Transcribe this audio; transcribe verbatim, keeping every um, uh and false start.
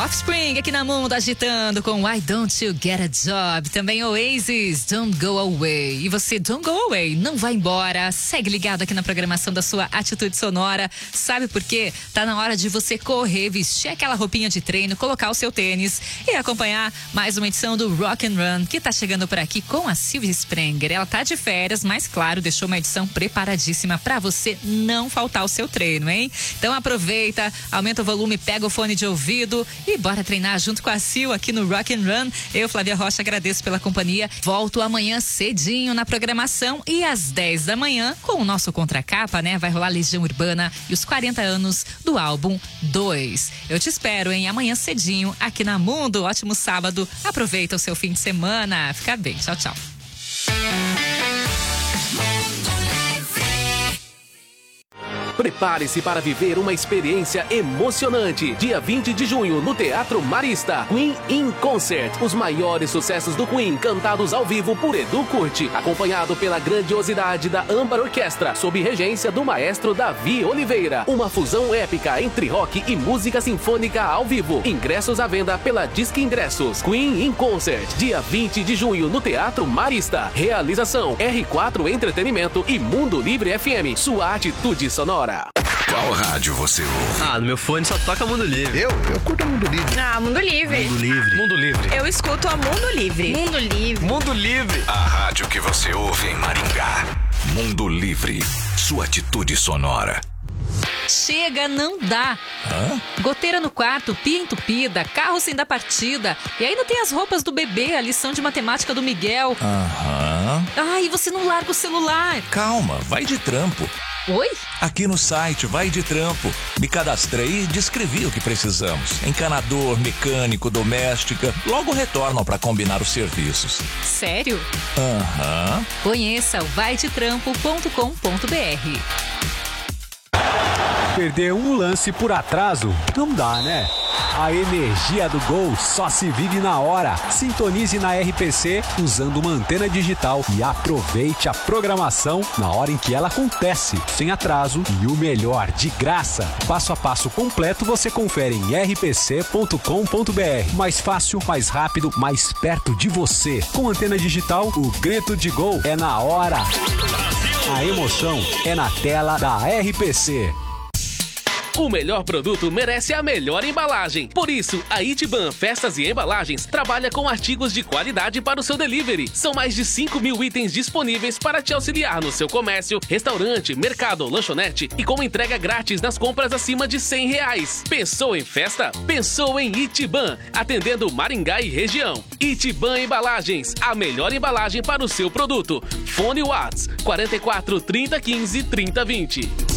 Offspring aqui na Mundo agitando com Why Don't You Get a Job. Também Oasis, Don't Go Away. E você, Don't Go Away, não vai embora. Segue ligado aqui na programação da sua Atitude Sonora. Sabe por quê? Tá na hora de você correr, vestir aquela roupinha de treino, colocar o seu tênis e acompanhar mais uma edição do Rock and Run, que tá chegando por aqui com a Silvia Sprenger. Ela tá de férias, mas claro, deixou uma edição preparadíssima pra você não faltar o seu treino, hein? Então aproveita, aumenta o volume, pega o fone de ouvido e bora treinar junto com a Sil aqui no Rock and Run. Eu, Flávia Rocha, agradeço pela companhia. Volto amanhã cedinho na programação e às dez da manhã com o nosso Contracapa, né? Vai rolar Legião Urbana e os quarenta anos do álbum dois. Eu te espero, hein? Amanhã cedinho aqui na Mundo. Ótimo sábado. Aproveita o seu fim de semana. Fica bem. Tchau, tchau. Prepare-se para viver uma experiência emocionante. Dia vinte de junho, no Teatro Marista, Queen in Concert. Os maiores sucessos do Queen, cantados ao vivo por Edu Curti, acompanhado pela grandiosidade da Âmbar Orquestra, sob regência do maestro Davi Oliveira. Uma fusão épica entre rock e música sinfônica ao vivo. Ingressos à venda pela Disque Ingressos. Queen in Concert, dia vinte de junho, no Teatro Marista. Realização R quatro Entretenimento e Mundo Livre F M. Sua atitude sonora. Qual rádio você ouve? Ah, no meu fone só toca Mundo Livre. Eu? Eu curto Mundo Livre. Ah, Mundo Livre. Mundo Livre. Mundo Livre. Eu escuto a Mundo Livre. Mundo Livre. Mundo Livre. A rádio que você ouve em Maringá. Mundo Livre. Sua atitude sonora. Chega, não dá. Hã? Goteira no quarto, pia entupida, carro sem dar partida. E ainda tem as roupas do bebê, a lição de matemática do Miguel. Aham. Ai, você não larga o celular. Calma, vai de trampo. Oi? Aqui no site Vai de Trampo. Me cadastrei e descrevi o que precisamos. Encanador, mecânico, doméstica. Logo retornam para combinar os serviços. Sério? Aham. Conheça o vai de trampo ponto com ponto b r. Perder um lance por atraso não dá, né? A energia do gol só se vive na hora. Sintonize na R P C usando uma antena digital e aproveite a programação na hora em que ela acontece, sem atraso e o melhor, de graça. Passo a passo completo você confere em r p c ponto com ponto b r. Mais fácil, mais rápido, mais perto de você. Com antena digital, o grito de gol é na hora. A emoção é na tela da R P C. O melhor produto merece a melhor embalagem. Por isso, a Itiban Festas e Embalagens trabalha com artigos de qualidade para o seu delivery. São mais de cinco mil itens disponíveis para te auxiliar no seu comércio, restaurante, mercado, lanchonete e com entrega grátis nas compras acima de cem reais. Pensou em festa? Pensou em Itiban, atendendo Maringá e região. Itiban Embalagens, a melhor embalagem para o seu produto. Fone Whats quarenta e quatro, trinta, quinze, trinta, vinte.